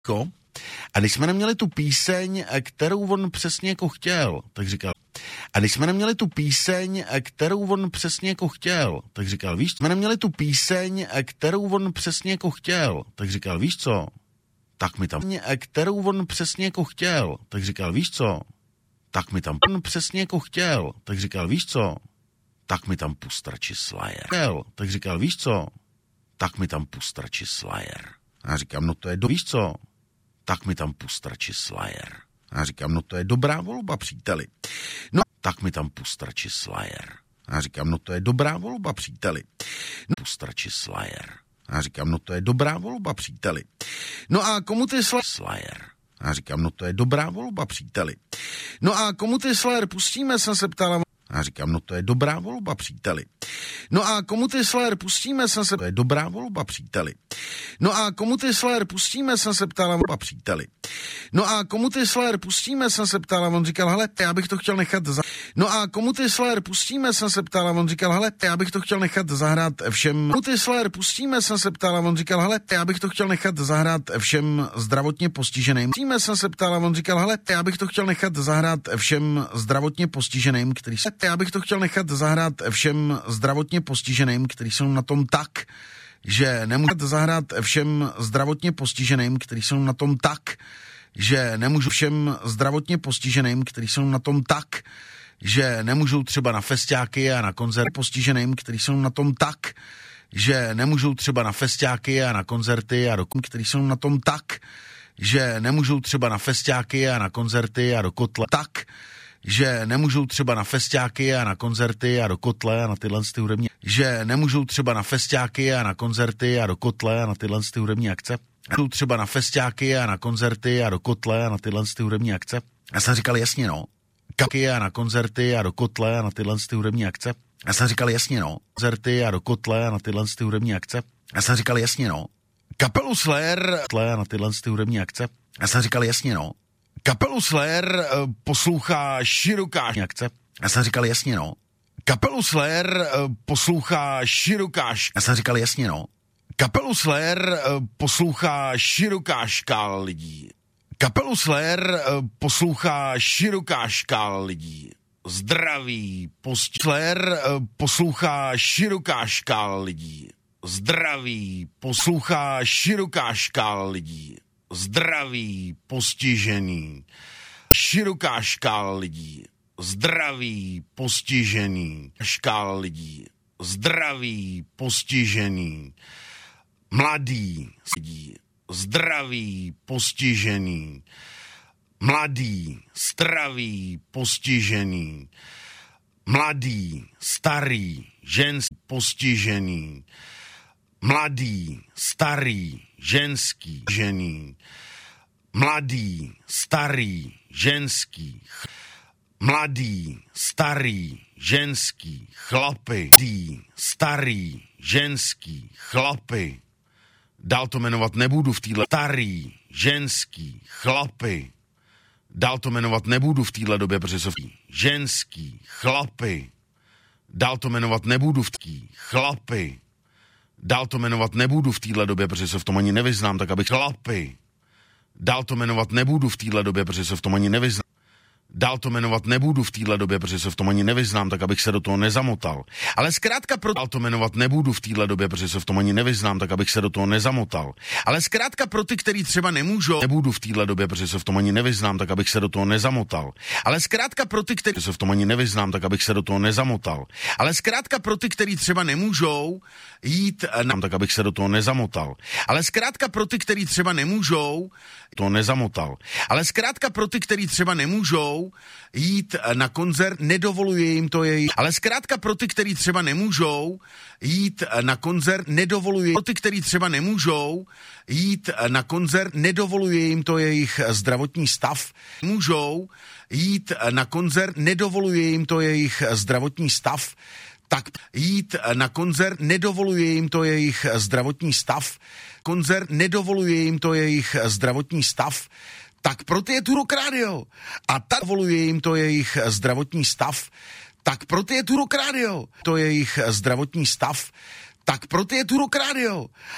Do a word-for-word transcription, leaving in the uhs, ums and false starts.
A když jsme neměli tu píseň, kterou on přesně jako chtěl, tak říkal, a když jsme neměli tu píseň, kterou on přesně jako chtěl, tak říkal, víš, jsme neměli tu píseň, kterou on přesně jako chtěl, tak říkal, víš co, tak mi tam, kterou on přesně jako chtěl, tak říkal, víš co, tak mi tam, on přesně jako chtěl, tak říkal, víš co, tak mi tam pust radši Slayer. Chtěl, tak říkal, víš co, tak mi tam pust radši Slayer. A já říkám, no to je do... Víš co, tak mi tam pust radši Slayer. A já říkám, no to je dobrá volba, příteli. No, tak mi tam pust radši Slayer. A já říkám, no to je dobrá volba, příteli. No, pust radši Slayer. A já říkám, no to je dobrá volba, příteli. No a komu ty Slayer? Slayer. A já říkám, no to je dobrá volba, příteli. No a komu ty Slayer pustíme, jsem se ptala. A já říkám, no to je dobrá volba, příteli. No a komu ty Slayer pustíme, jsem se... To je dobrá volba, příteli. No a komu ty Slayer pustíme, jsem se ptala, volba, příteli. No a komu ty Slayer pustíme, jsem se ptala, on říkal, hele, já bych to chtěl nechat za... No a komu ty Slayer pustíme, jsem se ptala, on říkal, hele, já bych to chtěl nechat zahrát všem... Komu ty Slayer pustíme, jsem se ptala, on říkal, hele, já bych to chtěl nechat zahrát všem zdravotně postiženým. Pustíme, jsem se ptala, on říkal, hele, já bych to chtěl nechat zahrát všem zdravotně postiženým, který se... Já bych to chtěl nechat zahrát všem zdravotně postiženým, kteří jsou na tom tak, že nemůžu zahrát všem zdravotně postiženým, kteří jsou na tom tak, že nemůžu všem zdravotně postiženým, kteří jsou na tom tak, že nemůžou třeba na festiáky a na koncerty postiženým, kteří jsou na tom tak, že nemůžou třeba na festiáky a na koncerty a do kteří jsou na tom tak, že nemůžou třeba na festiáky a na koncerty a do kotle tak, že nemůžou třeba na festiáky a na koncerty a do kotle a na tyhle ty hudební, že nemůžou třeba na festiáky a na koncerty a do kotle a na tyhle ty hudební akce. Nemůžou třeba na festiáky a na koncerty a do kotle a na tyhle ty hudební akce. Já jsem říkal, jasně no. Kaky a na koncerty a do kotle a na tyhle ty hudební akce. Já jsem říkal, jasně no. Koncerty a do kotle a na tyhle ty hudební akce. Já jsem říkal, jasně no. Kapelu Slayer a na tyhle ty hudební akce. Já jsem říkal, jasně no. Kapelu Slayer poslouchá široká akce. Já jsem říkal, jasně no. Kapelu Slayer poslouchá široká škála. Já jsem říkal, jasně no. Kapelu Slayer poslouchá široká škála lidí. Kapelu Slayer poslouchá široká škála lidí. Zdraví posti... Slayer poslouchá široká škála lidí. Zdraví poslouchá široká škála lidí. Zdraví, postižený, široká škála lidí, zdraví, postižený, škála lidí, zdraví, postižený, mladý, lidí, zdraví, postižený, mladý, zdravý, postižený, mladý, starý, ženský, postižený, mladý, starý, ženský, žený, mladý, starý, ženský, ch- mladý, starý, ženský, chlapy, mladý, starý, ženský, chlapy, dál to jmenovat nebudu v téhle, starý, ženský, chlapy, dál to jmenovat nebudu v téhle době, protože jsou ženský, chlapy, dál to jmenovat nebudu v téhle, chlapy, dál to jmenovat nebudu v téhle době, protože se v tom ani nevyznám, tak abych chlapy. Dál to jmenovat nebudu v téhle době, protože se v tom ani nevyznám. Dál to jmenovat nebudu v téhle době, protože se v tom ani nevyznám, tak abych se do toho nezamotal. Ale zkrátka pro... Dál to jmenovat nebudu v téhle době, protože se v tom ani nevyznám, tak abych se do toho nezamotal. Ale zkrátka pro ty, který třeba nemůžou... Nebudu v téhle době, protože se v tom ani nevyznám, tak abych se do toho nezamotal. Ale zkrátka pro ty, který se v tom ani nevyznám, tak abych se do toho nezamotal. Ale zkrátka pro ty, který třeba nemůžou jít na... tak abych se do toho nezamotal. Ale zkrátka pro ty, který třeba nemůžou... To nezamotal. Ale zkrátka pro ty, který třeba nemůžou jít na koncert, nedovoluje jim to jejich. Ale zkrátka pro ty, který třeba nemůžou jít na koncert, nedovoluje. Pro ty, který třeba nemůžou jít na koncert, nedovoluje jim to jejich zdravotní stav. Můžou jít na koncert, nedovoluje jim to jejich zdravotní stav. Tak jít na koncert, nedovoluje jim to jejich zdravotní stav. Koncert nedovoluje jim to jejich zdravotní stav, tak proto je tu Rock Radio. A tak dovoluje jim to jejich zdravotní stav, tak proto je tu Rock Radio. To je jejich zdravotní stav, tak proto je tu Rock Radio.